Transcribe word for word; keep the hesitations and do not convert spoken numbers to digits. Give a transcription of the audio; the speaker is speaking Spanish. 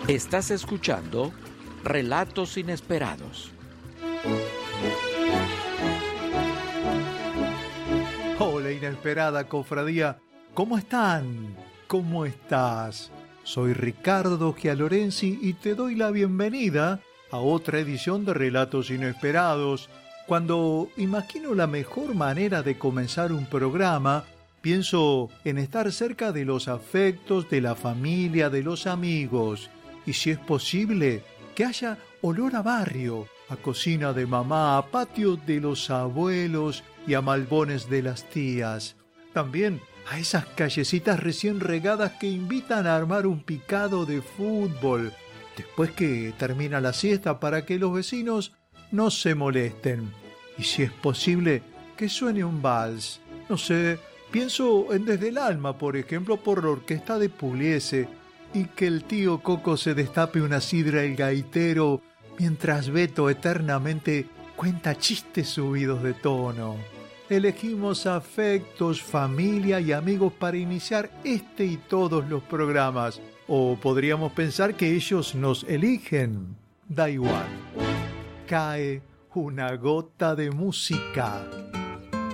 Estás escuchando Relatos Inesperados. Hola, inesperada cofradía. ¿Cómo están? ¿Cómo estás? Soy Ricardo Gialorenzi y te doy la bienvenida a otra edición de Relatos Inesperados. Cuando imagino la mejor manera de comenzar un programa, pienso en estar cerca de los afectos, de la familia, de los amigos. Y si es posible, que haya olor a barrio, a cocina de mamá, a patio de los abuelos y a malbones de las tías. También a esas callecitas recién regadas que invitan a armar un picado de fútbol, después que termina la siesta para que los vecinos no se molesten. Y si es posible, que suene un vals. No sé, pienso en Desde el Alma, por ejemplo, por la orquesta de Pugliese, y que el tío Coco se destape una sidra el gaitero mientras Beto eternamente cuenta chistes subidos de tono. Elegimos afectos, familia y amigos para iniciar este y todos los programas. O podríamos pensar que ellos nos eligen. Da igual. Cae una gota de música.